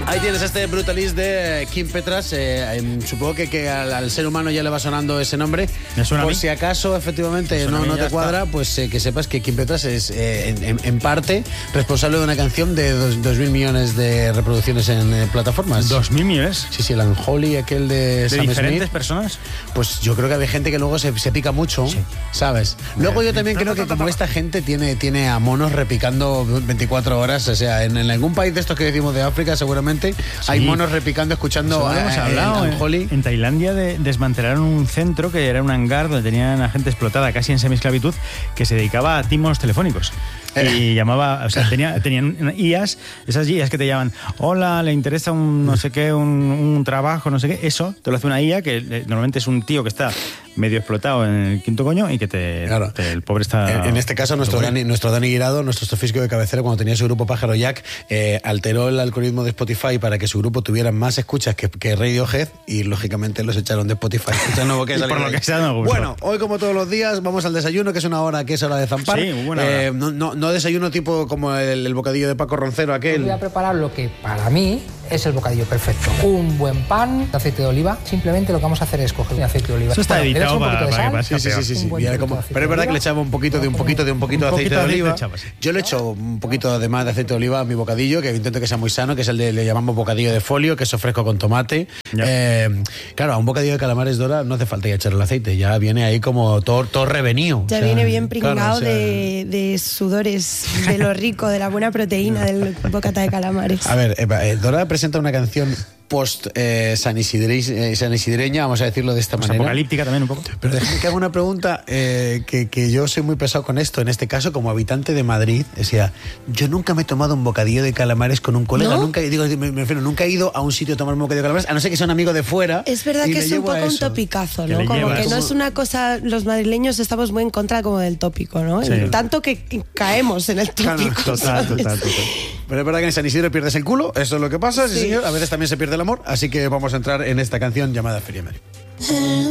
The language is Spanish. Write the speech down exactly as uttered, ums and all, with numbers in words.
Ahí tienes este Brutalist de Kim Petras. Eh, eh, supongo que, que al, al ser humano ya le va sonando ese nombre. ¿Me suena Por a mí? si acaso, efectivamente, no, no te cuadra, está. Pues eh, que sepas que Kim Petras es, eh, en, en, en parte, responsable de una canción de dos, dos mil millones de reproducciones en eh, plataformas. ¿Dos mil millones? Sí, sí, el Unholy, aquel de, ¿De Sam diferentes Smith. personas? Pues yo creo que hay gente que luego se, se pica mucho, sí. ¿Sabes? Luego yo también creo que como esta gente tiene, tiene a monos repicando veinticuatro horas, o sea, en, en algún país de estos que decimos de África seguramente sí. Hay monos repicando escuchando a, hemos a, hablado, el Unholy. En Tailandia de, desmantelaron un centro que era un hangar donde tenían a gente explotada casi en semiesclavitud que se dedicaba a timos telefónicos. Y llamaba, o sea, tenía, tenían I As, esas I As que te llaman, hola, le interesa un no sé qué, un, un trabajo, no sé qué, eso te lo hace una I A que normalmente es un tío que está medio explotado en el quinto coño y que te, claro. te el pobre está... En, en este caso, nuestro Dani, nuestro Dani Guirado, nuestro astrofísico de cabecera, cuando tenía su grupo Pájaro Jack, eh, alteró el algoritmo de Spotify para que su grupo tuviera más escuchas que, que Radiohead y, lógicamente, los echaron de Spotify. Nuevo que por lo que sea, no, bueno, hoy, como todos los días, vamos al desayuno, que es una hora que es hora de zampar. Sí, muy buena eh, no, no, no desayuno tipo como el, el bocadillo de Paco Roncero, aquel. Voy a preparar lo que, para mí, es el bocadillo perfecto. Un buen pan de aceite de oliva. Simplemente lo que vamos a hacer es coger un aceite de oliva. Eso está bueno, editado para, para que pase. Sí, sí, sí, sí, sí. Como, pero es verdad que le echaba un poquito de un poquito de un poquito de aceite de oliva. Yo le echo un poquito de más de aceite de oliva a mi bocadillo, que intento que sea muy sano, que es el de, le llamamos bocadillo de folio, queso fresco con tomate. Eh, claro, a un bocadillo de calamares Dora no hace falta ya echar el aceite, ya viene ahí como todo, todo revenido. Ya o sea, viene bien pringado claro, o sea, de, de sudores, de lo rico, de la buena proteína del bocata de calamares. A ver, eh, Dora presenta una canción post eh, San, Isidre, eh, San Isidreña, vamos a decirlo de esta pues manera. Apocalíptica también un poco. Pero déjame que haga una pregunta, eh, que, que yo soy muy pesado con esto, en este caso como habitante de Madrid, o sea, yo nunca me he tomado un bocadillo de calamares con un colega, ¿no? nunca, digo, me, me refiero, nunca he ido a un sitio a tomar un bocadillo de calamares, a no ser que sea un amigo de fuera. Es verdad que es un poco un topicazo, ¿no? Que como llevas. que no como... es una cosa, los madrileños estamos muy en contra como del tópico, ¿no? Sí. Tanto que caemos en el tópico. Claro, total, total, total. Pero es verdad que en San Isidro pierdes el culo, eso es lo que pasa, sí, sí señor, a veces también se pierde el amor, así que vamos a entrar en esta canción llamada Feria Madrid.